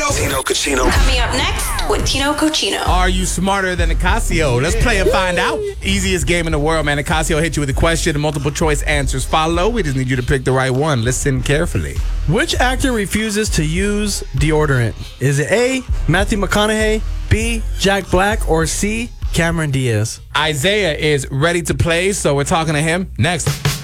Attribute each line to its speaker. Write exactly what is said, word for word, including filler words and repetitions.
Speaker 1: Cochino.
Speaker 2: Tino Cochino.
Speaker 3: Coming up next with Tino Cochino.
Speaker 1: Are you smarter than Nicasio? Let's play and find out. Easiest game in the world, man. Nicasio hit you with a question and multiple choice answers follow. We just need you to pick the right one. Listen carefully.
Speaker 4: Which actor refuses to use deodorant? Is it A, Matthew McConaughey, B, Jack Black, or C, Cameron Diaz?
Speaker 1: Isaiah is ready to play, so we're talking to him next.